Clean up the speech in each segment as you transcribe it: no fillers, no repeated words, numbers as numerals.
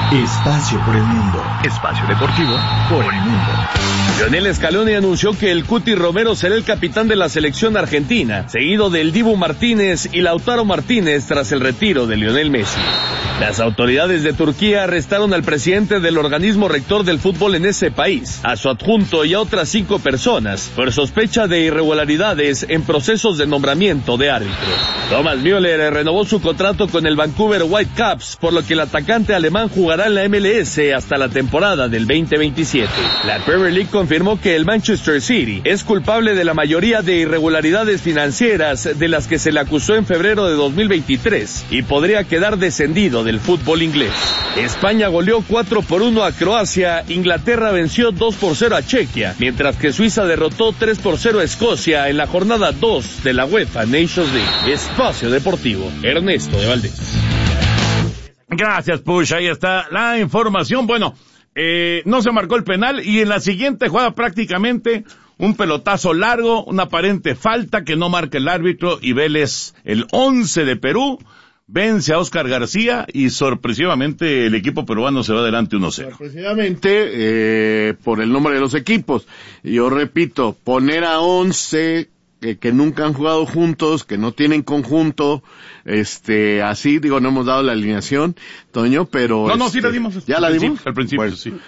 Espacio por el mundo. Espacio deportivo por el mundo. Lionel Scaloni anunció que el Cuti Romero será el capitán de la selección argentina, seguido del Dibu Martínez y Lautaro Martínez tras el retiro de Lionel Messi. Las autoridades de Turquía arrestaron al presidente del organismo rector del fútbol en ese país, a su adjunto y a otras 5 personas, por sospecha de irregularidades en procesos de nombramiento de árbitros. Thomas Müller renovó su contrato con el Vancouver Whitecaps, por lo que el atacante alemán jugará en la MLS hasta la temporada del 2027. La Premier League confirmó que el Manchester City es culpable de la mayoría de irregularidades financieras de las que se le acusó en febrero de 2023 y podría quedar descendido del fútbol inglés. España goleó 4-1 a Croacia, Inglaterra venció 2-0 a Chequia, mientras que Suiza derrotó 3-0 a Escocia en la jornada 2 de la UEFA Nations League. Espacio Deportivo, Ernesto de Valdés. Gracias, Push, ahí está la información. Bueno, no se marcó el penal y en la siguiente jugada prácticamente un pelotazo largo, una aparente falta que no marca el árbitro y Vélez, el 11 de Perú, vence a Oscar García y sorpresivamente el equipo peruano se va adelante 1-0. Sorpresivamente, por el nombre de los equipos. Yo repito, poner a 11 que nunca han jugado juntos, que no tienen conjunto, así, digo, no hemos dado la alineación, Toño, pero... No, sí la dimos. ¿Ya la dimos? Al principio, bueno, sí.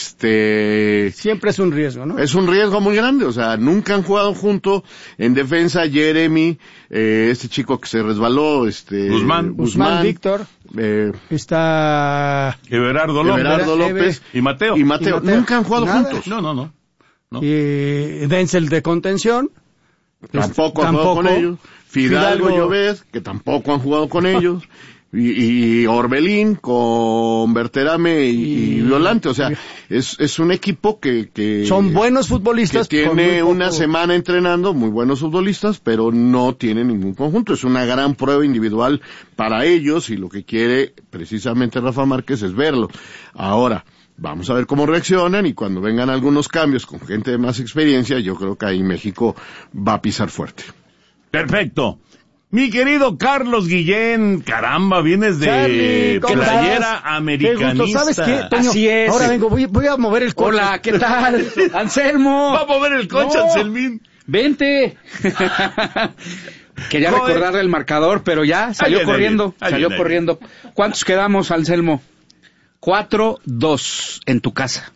Siempre es un riesgo, ¿no? Es un riesgo muy grande, o sea, nunca han jugado juntos. En defensa, Jeremy, este chico que se resbaló, Guzmán, Víctor, está... Everardo López y Mateo. Nunca han jugado juntos. No. Y Denzel de contención. Tampoco han jugado con ellos. Fidalgo y Llobet, que tampoco han jugado con ellos. Y Orbelín con Berterame y Violante. O sea, es un equipo que son buenos futbolistas. Que tiene una semana entrenando, muy buenos futbolistas, pero no tiene ningún conjunto. Es una gran prueba individual para ellos y lo que quiere precisamente Rafa Márquez es verlo. Ahora, vamos a ver cómo reaccionan y cuando vengan algunos cambios con gente de más experiencia, yo creo que ahí México va a pisar fuerte. Perfecto. Mi querido Carlos Guillén, caramba, vienes de Charlie, playera americanista. ¿Sabes qué, Toño? Así es. Ahora vengo, voy a mover el coche. Hola, ¿qué tal? Anselmo. Va a mover el coche, No. Anselmín. Vente. Quería recordarle el marcador, pero ya salió corriendo. ¿Cuántos quedamos, Anselmo? 4-2 en tu casa.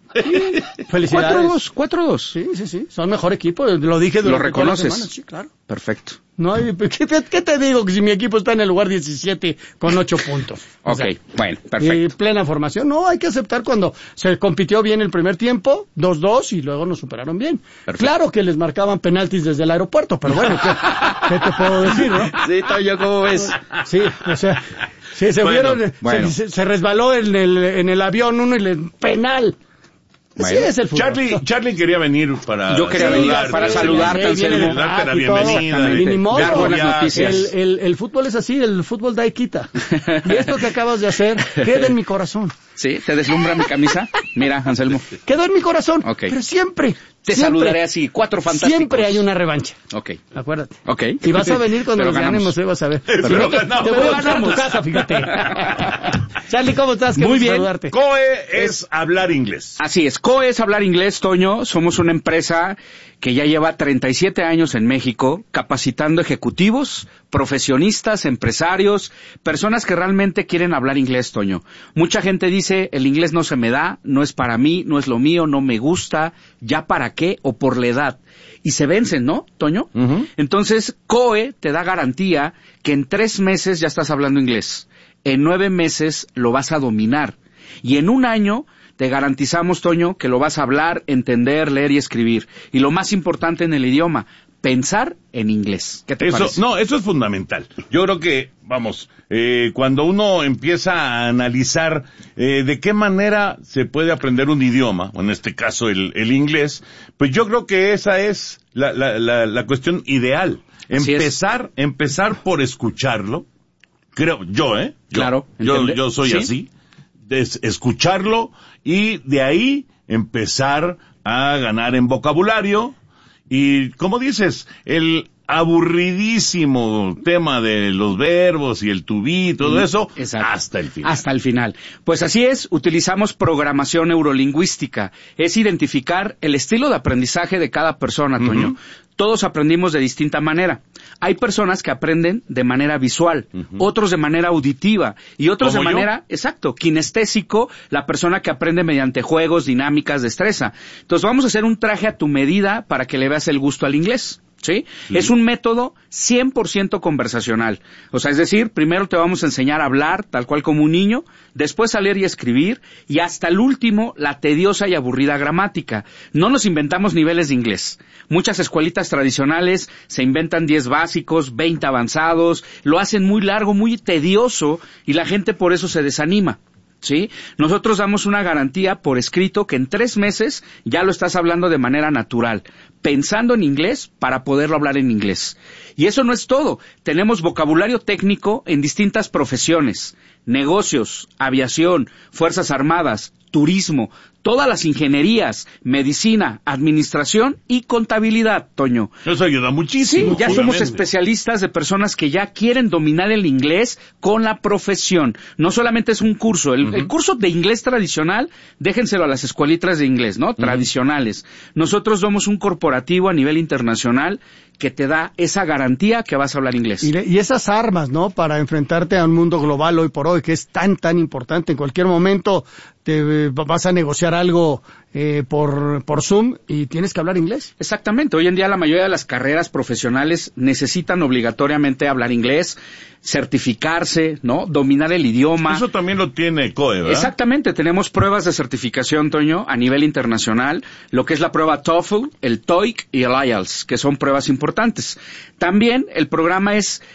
Felicidades. 4-2. Sí. Son mejor equipo. Lo dije durante ¿Lo reconoces? toda la semana. Sí, claro. Perfecto. No hay, ¿qué te digo? Que si mi equipo está en el lugar 17 con 8 puntos. Ok, bueno, perfecto. Y plena formación. No, hay que aceptar cuando se compitió bien el primer tiempo, 2-2, y luego nos superaron bien. Perfecto. Claro que les marcaban penaltis desde el aeropuerto, pero bueno, ¿qué te puedo decir, no? Sí, Toño, ¿cómo ves? Sí, o sea, sí, se fueron, bueno. Se resbaló en el avión uno y le penal. Bueno. Sí, es el fútbol. Charlie quería venir para... Yo quería venir para saludarte, Anselmo. Darte la bienvenida. Y ni modo. Dar buenas noticias. El fútbol es así, el fútbol da y quita. Y esto que acabas de hacer queda en mi corazón. ¿Sí? ¿Te deslumbra mi camisa? Mira, Anselmo. Quedó en mi corazón. Okay. Pero siempre. Te saludaré así, 4 fantásticos. Siempre hay una revancha. Ok. Acuérdate. Ok. Y vas a venir cuando Pero nos ganemos, vas a ver. Pero Si no, te ganamos. voy a ganar tu casa, fíjate. Charlie, ¿cómo estás? Qué Muy gusto bien. saludarte. COE es hablar inglés. Así es, COE es hablar inglés, Toño. Somos una empresa que ya lleva 37 años en México capacitando ejecutivos, profesionistas, empresarios, personas que realmente quieren hablar inglés, Toño. Mucha gente dice, el inglés no se me da, no es para mí, no es lo mío, no me gusta, ya para qué o por la edad. Y se vencen, ¿no, Toño? Uh-huh. Entonces, COE te da garantía que en 3 meses ya estás hablando inglés. En 9 meses lo vas a dominar. Y en 1 año te garantizamos, Toño, que lo vas a hablar, entender, leer y escribir. Y lo más importante en el idioma, pensar en inglés. ¿Qué te parece? No, eso es fundamental. Yo creo que, vamos, cuando uno empieza a analizar de qué manera se puede aprender un idioma, o en este caso el inglés, pues yo creo que esa es la cuestión ideal. Empezar por escucharlo. Creo, Claro. Yo soy ¿Sí? así. Escucharlo y de ahí empezar a ganar en vocabulario y, como dices, el aburridísimo tema de los verbos y el to be y todo eso, exacto, hasta el final. Hasta el final. Pues así es, utilizamos programación neurolingüística. Es identificar el estilo de aprendizaje de cada persona, Toño. Todos aprendimos de distinta manera. Hay personas que aprenden de manera visual, otros de manera auditiva y otros de manera, exacto, kinestésico, la persona que aprende mediante juegos, dinámicas, destreza. Entonces vamos a hacer un traje a tu medida para que le veas el gusto al inglés. ¿Sí? Es un método 100% conversacional. O sea, es decir, primero te vamos a enseñar a hablar tal cual como un niño, después a leer y escribir, y hasta el último, la tediosa y aburrida gramática. No nos inventamos niveles de inglés. Muchas escuelitas tradicionales se inventan 10 básicos, 20 avanzados, lo hacen muy largo, muy tedioso, y la gente por eso se desanima. ¿Sí? Nosotros damos una garantía por escrito que en 3 meses ya lo estás hablando de manera natural, pensando en inglés para poderlo hablar en inglés. Y eso no es todo. Tenemos vocabulario técnico en distintas profesiones, negocios, aviación, fuerzas armadas, turismo, todas las ingenierías, medicina, administración y contabilidad, Toño. Eso ayuda muchísimo. Sí, ya somos especialistas de personas que ya quieren dominar el inglés con la profesión. No solamente es un curso. El curso de inglés tradicional, déjenselo a las escuelitas de inglés, ¿no? Tradicionales. Nosotros somos un corporativo a nivel internacional que te da esa garantía que vas a hablar inglés. Y esas armas, ¿no? Para enfrentarte a un mundo global hoy por hoy, que es tan importante. En cualquier momento te vas a negociar algo por Zoom y tienes que hablar inglés. Exactamente. Hoy en día la mayoría de las carreras profesionales necesitan obligatoriamente hablar inglés, certificarse, ¿no? Dominar el idioma. Eso también lo tiene COE, ¿verdad? Exactamente. Tenemos pruebas de certificación, Toño, a nivel internacional, lo que es la prueba TOEFL, el TOEIC y el IELTS, que son pruebas importantes. También el programa es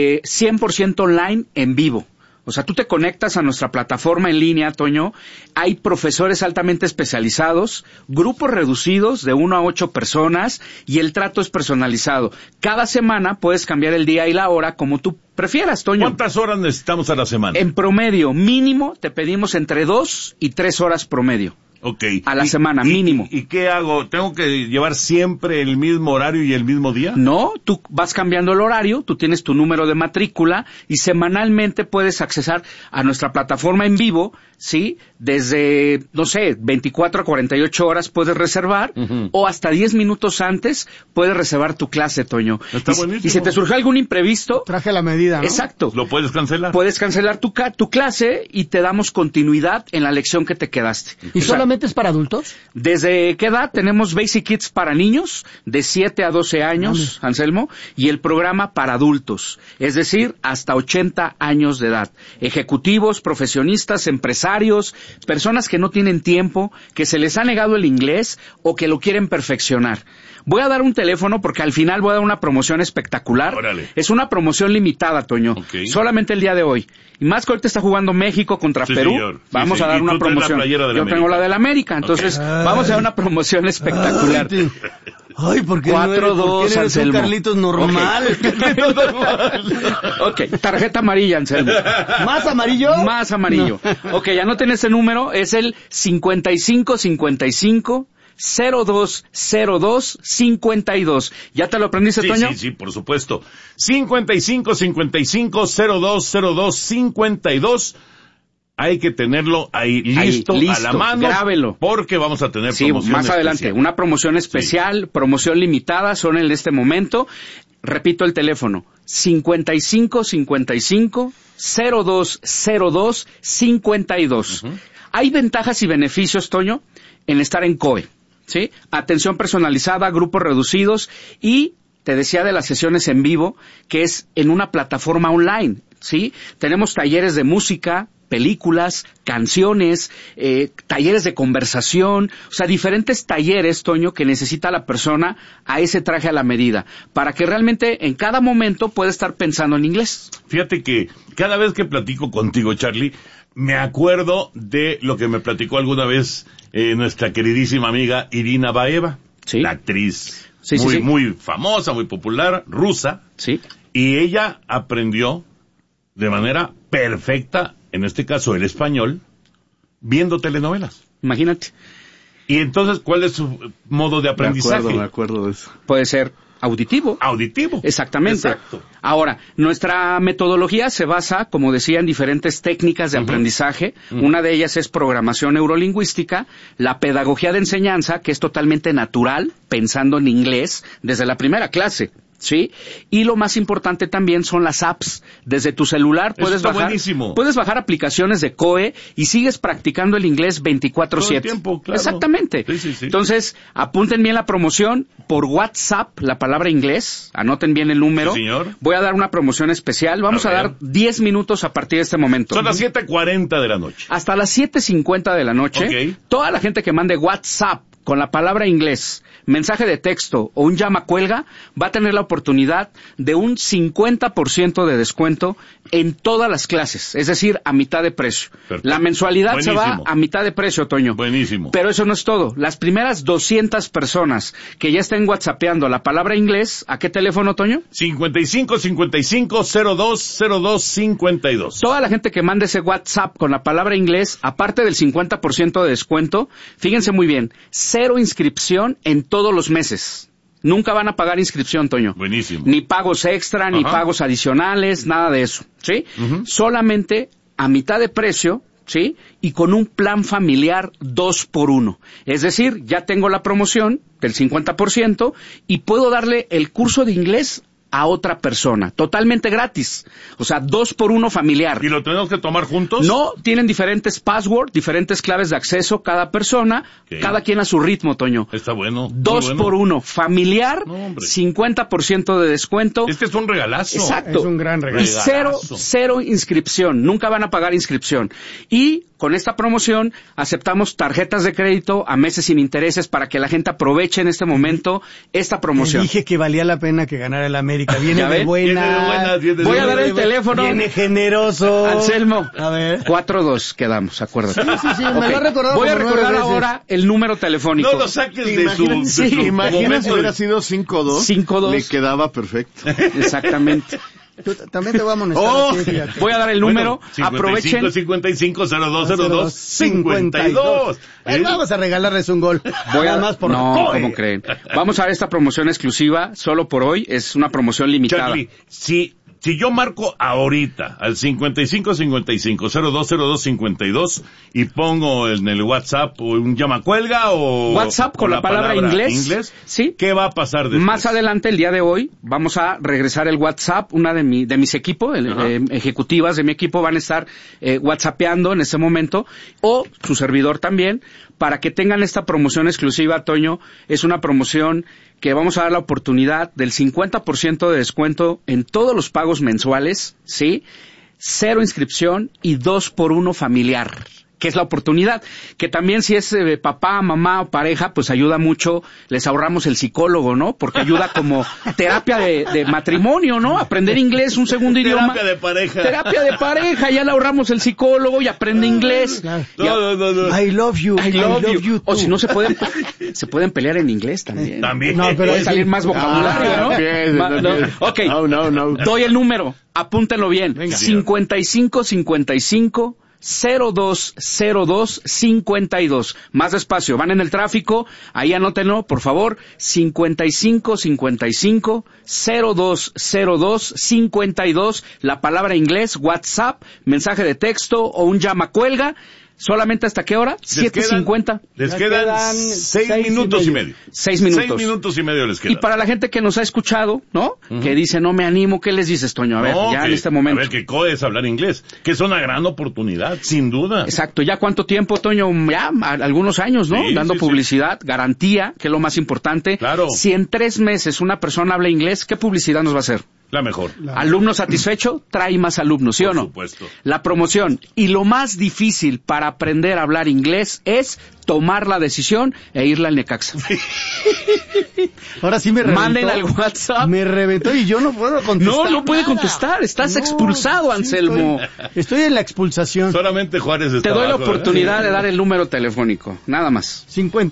100% online en vivo. O sea, tú te conectas a nuestra plataforma en línea, Toño, hay profesores altamente especializados, grupos reducidos de 1 a 8 personas y el trato es personalizado. Cada semana puedes cambiar el día y la hora como tú prefieras, Toño. ¿Cuántas horas necesitamos a la semana? En promedio, mínimo, te pedimos entre 2 y 3 horas promedio. Okay. A la semana, mínimo. ¿Y qué hago? ¿Tengo que llevar siempre el mismo horario y el mismo día? No, tú vas cambiando el horario, tú tienes tu número de matrícula y semanalmente puedes accesar a nuestra plataforma en vivo, ¿sí? Desde, no sé, 24 a 48 horas puedes reservar o hasta 10 minutos antes puedes reservar tu clase, Toño. Está buenísimo. Y si te surge algún imprevisto... Traje a la medida, ¿no? Exacto. ¿Lo puedes cancelar? Puedes cancelar tu clase y te damos continuidad en la lección que te quedaste. ¿Y solamente es para adultos? ¿Desde qué edad? Tenemos Basic Kids para niños, de 7 a 12 años, Anselmo, y el programa para adultos, es decir, hasta 80 años de edad. Ejecutivos, profesionistas, empresarios, personas que no tienen tiempo, que se les ha negado el inglés o que lo quieren perfeccionar. Voy a dar un teléfono porque al final voy a dar una promoción espectacular. Órale. Es una promoción limitada, Toño. Okay. Solamente el día de hoy. Y más que ahorita está jugando México contra Perú, señor. vamos a dar una promoción. Yo tengo la del América, entonces vamos a dar una promoción espectacular. Ay, ¿por qué 4-2, no eres un Anselmo? Carlitos normal? Ok, tarjeta amarilla, Anselmo. ¿Más amarillo? Más amarillo. No. Ok, anoten ese número, es el 5555 020252. ¿Ya te lo aprendiste, Toño? Sí, por supuesto. 55-55-0202-52. Hay que tenerlo ahí listo, a la mano. Grábelo. Porque vamos a tener promoción más adelante. especial. Una promoción especial, promoción limitada, son en este momento. Repito el teléfono. 55-55-0202-52. Hay ventajas y beneficios, Toño, en estar en COE. ¿Sí? Atención personalizada, grupos reducidos y te decía de las sesiones en vivo, que es en una plataforma online, ¿sí? Tenemos talleres de música, películas, canciones, talleres de conversación, o sea, diferentes talleres, Toño, que necesita la persona a ese traje a la medida, para que realmente en cada momento pueda estar pensando en inglés. Fíjate que cada vez que platico contigo, Charlie, me acuerdo de lo que me platicó alguna vez nuestra queridísima amiga Irina Baeva, ¿sí? La actriz sí, muy famosa, muy popular, rusa, sí. Y ella aprendió de manera perfecta, en este caso el español, viendo telenovelas. Imagínate. Y entonces, ¿cuál es su modo de aprendizaje? Me acuerdo de eso. Puede ser auditivo. Auditivo. Exactamente. Exacto. Ahora, nuestra metodología se basa, como decía, en diferentes técnicas de aprendizaje. Una de ellas es programación neurolingüística, la pedagogía de enseñanza, que es totalmente natural, pensando en inglés desde la primera clase. ¿Sí? Y lo más importante también son las apps. Desde tu celular puedes bajar aplicaciones de COE y sigues practicando el inglés 24/7. Todo el tiempo, claro. Exactamente. Sí. Entonces, apunten bien la promoción por WhatsApp, la palabra inglés, anoten bien el número. Sí, señor. Voy a dar una promoción especial. Vamos a dar 10 minutos a partir de este momento. Son las 7:40 de la noche. Hasta las 7:50 de la noche. Okay. Toda la gente que mande WhatsApp con la palabra inglés, mensaje de texto o un llama cuelga, va a tener la oportunidad de un 50% de descuento en todas las clases, es decir, a mitad de precio. Perfecto. La mensualidad Buenísimo. se va a mitad de precio, Toño. Buenísimo. Pero eso no es todo. Las primeras 200 personas que ya estén whatsappeando la palabra inglés, ¿a qué teléfono, Toño? 55-55-02-02-52. Toda la gente que mande ese WhatsApp con la palabra inglés, aparte del 50% de descuento, fíjense muy bien, 0 inscripción en todos los meses. Nunca van a pagar inscripción, Toño. Buenísimo. Ni pagos extra, ni pagos adicionales, nada de eso, ¿sí? Solamente a mitad de precio, ¿sí? Y con un plan familiar 2x1. Es decir, ya tengo la promoción del 50% y puedo darle el curso de inglés a otra persona, totalmente gratis. O sea, 2x1 familiar. ¿Y lo tenemos que tomar juntos? No, tienen diferentes passwords, diferentes claves de acceso cada persona, cada quien a su ritmo, Toño. Está bueno. 2x1 familiar, no, 50% de descuento. Este es un regalazo. Exacto. Es un gran regalo. Y cero inscripción, nunca van a pagar inscripción. Y con esta promoción aceptamos tarjetas de crédito a meses sin intereses para que la gente aproveche en este momento esta promoción. Dije que valía la pena que ganara el América. Viene de buena. Voy a dar el teléfono. Viene generoso. Anselmo. A ver. 4-2 quedamos, acuérdate. Sí, me lo ha recordado. Voy a como 9 recordar veces. ahora el número telefónico. No lo saques de su Imagina si hubiera sido 5-2. 5-2. Le quedaba perfecto. Exactamente. También te voy a amonestar. Voy a dar el número. Aprovechen. 55-02-02-52. Vamos a regalarles un gol. No, ¿cómo creen? Vamos a ver esta promoción exclusiva solo por hoy. Es una promoción limitada. Charlie, si yo marco ahorita al 55-55-02-02-52 y pongo en el WhatsApp un llamacuelga o... WhatsApp con la palabra inglés. ¿Sí? ¿Qué va a pasar después? Más adelante, el día de hoy, vamos a regresar el WhatsApp. Una de mis equipos, ejecutivas de mi equipo, van a estar whatsappeando en ese momento, o su servidor también, para que tengan esta promoción exclusiva, Toño. Es una promoción que vamos a dar la oportunidad del 50% de descuento en todos los pagos mensuales, ¿sí? 0 inscripción y 2x1 familiar, que es la oportunidad, que también si es papá, mamá o pareja, pues ayuda mucho, les ahorramos el psicólogo, ¿no? Porque ayuda como terapia de matrimonio, ¿no? Aprender inglés, un segundo idioma. Terapia de pareja, ya le ahorramos el psicólogo y aprende inglés. No. I love you. I love you. O too. si no se pueden pelear en inglés también. También. No, pero Puede salir más vocabulario, ¿no? Ok. No. Doy el número, apúntenlo bien. Venga. 55-55 0202-52. Más despacio, van en el tráfico, ahí anótenlo, por favor. 55-55 0202-52. La palabra inglés, WhatsApp, mensaje de texto o un llama cuelga. ¿Solamente hasta qué hora? 7:50. Les quedan 6 minutos y medio. 6 minutos. 6 minutos y medio les quedan. Y para la gente que nos ha escuchado, ¿no? Que dice, no me animo, ¿qué les dices, Toño? A ver, ya en este momento. A ver, que COE es hablar inglés, que es una gran oportunidad, sin duda. Exacto, ¿ya cuánto tiempo, Toño? Ya algunos años, ¿no? Sí, Dando sí, publicidad, garantía, que es lo más importante. Claro. Si en 3 meses una persona habla inglés, ¿qué publicidad nos va a hacer? La mejor. Alumno satisfecho, trae más alumnos, ¿sí o no? Por supuesto. La promoción. Y lo más difícil para aprender a hablar inglés es tomar la decisión e irle al Necaxa. Ahora sí me reventó. Manden al WhatsApp. Me reventó y yo no puedo contestar. No puede nada. contestar. Estás No, expulsado, sí, Anselmo. Estoy en la expulsación. Solamente Juárez está Te doy la abajo, oportunidad de dar el número telefónico. Nada más.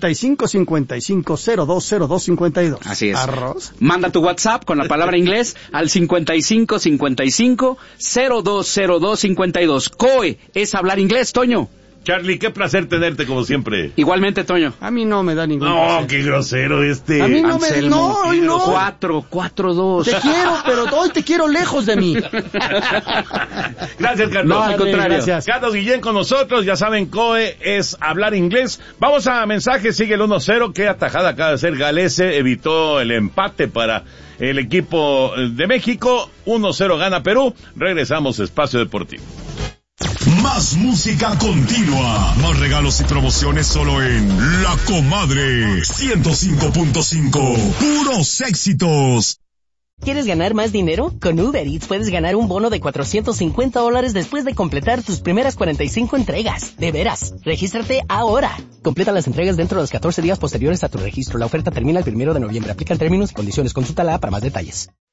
55-55-0202-52. Así es. Arroz. Manda tu WhatsApp con la palabra inglés al 55-55-0202-52. COE es hablar inglés, Toño. Charlie, qué placer tenerte como siempre. Igualmente, Toño. A mí no me da ningún No, placer. qué grosero este. A mí no Anselmo, hoy no. 4-2. Te quiero, pero hoy te quiero lejos de mí. Gracias, Carlos. No, al contrario. Gracias. Carlos Guillén con nosotros, ya saben, COE es hablar inglés. Vamos a mensajes, sigue el 1-0, qué atajada acaba de hacer Galese, evitó el empate para el equipo de México, 1-0 gana Perú, regresamos a Espacio Deportivo. Más música continua, más regalos y promociones solo en La Comadre 105.5, puros éxitos. ¿Quieres ganar más dinero? Con Uber Eats puedes ganar un bono de $450 después de completar tus primeras 45 entregas. De veras, regístrate ahora. Completa las entregas dentro de los 14 días posteriores a tu registro. La oferta termina el 1 de noviembre. Aplican términos y condiciones. Consulta la app para más detalles.